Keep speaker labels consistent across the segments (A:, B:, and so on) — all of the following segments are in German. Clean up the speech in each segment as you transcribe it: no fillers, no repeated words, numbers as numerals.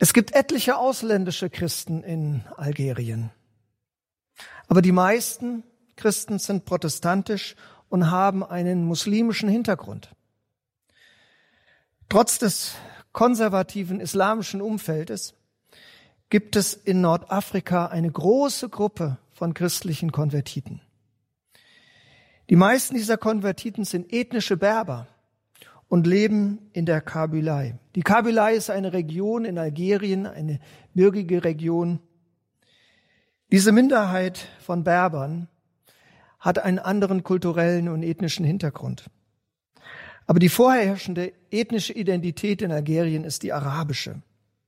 A: Es gibt etliche ausländische Christen in Algerien. Aber die meisten Christen sind protestantisch und haben einen muslimischen Hintergrund. Trotz des konservativen islamischen Umfeldes gibt es in Nordafrika eine große Gruppe von christlichen Konvertiten. Die meisten dieser Konvertiten sind ethnische Berber und leben in der Kabylei. Die Kabylei ist eine Region in Algerien, eine gebirgige Region. Diese Minderheit von Berbern hat einen anderen kulturellen und ethnischen Hintergrund. Aber die vorherrschende ethnische Identität in Algerien ist die arabische.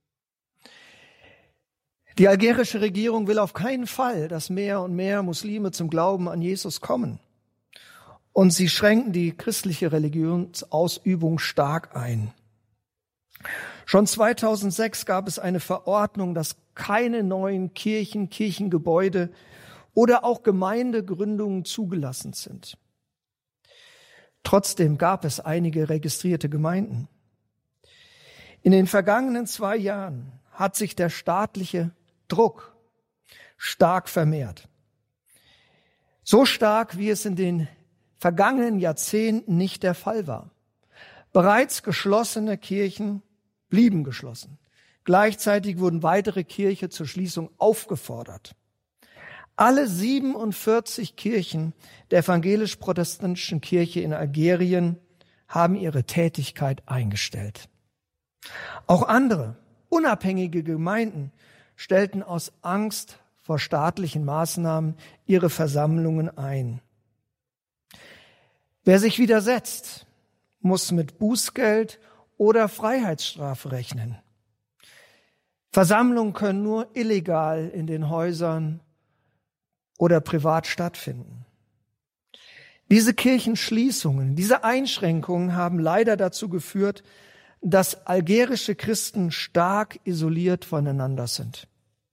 A: Die algerische Regierung will auf keinen Fall, dass mehr und mehr Muslime zum Glauben an Jesus kommen. Und sie schränken die christliche Religionsausübung stark ein. Schon 2006 gab es eine Verordnung, dass keine neuen Kirchen, Kirchengebäude oder auch Gemeindegründungen zugelassen sind. Trotzdem gab es einige registrierte Gemeinden. In den vergangenen 2 Jahren hat sich der staatliche Druck stark vermehrt. So stark, wie es in den vergangenen Jahrzehnten nicht der Fall war. Bereits geschlossene Kirchen blieben geschlossen. Gleichzeitig wurden weitere Kirchen zur Schließung aufgefordert. Alle 47 Kirchen der evangelisch-protestantischen Kirche in Algerien haben ihre Tätigkeit eingestellt. Auch andere, unabhängige Gemeinden stellten aus Angst vor staatlichen Maßnahmen ihre Versammlungen ein. Wer sich widersetzt, muss mit Bußgeld oder Freiheitsstrafe rechnen. Versammlungen können nur illegal in den Häusern oder privat stattfinden. Diese Kirchenschließungen, diese Einschränkungen haben leider dazu geführt, dass algerische Christen stark isoliert voneinander sind.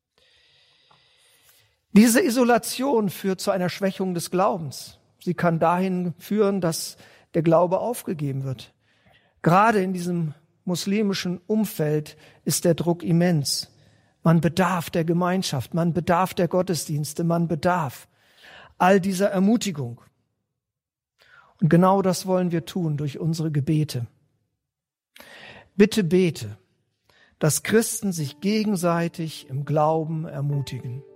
A: Diese Isolation führt zu einer Schwächung des Glaubens. Sie kann dahin führen, dass der Glaube aufgegeben wird. Gerade in diesem muslimischen Umfeld ist der Druck immens. Man bedarf der Gemeinschaft, man bedarf der Gottesdienste, man bedarf all dieser Ermutigung. Und genau das wollen wir tun durch unsere Gebete. Bitte bete, dass Christen sich gegenseitig im Glauben ermutigen.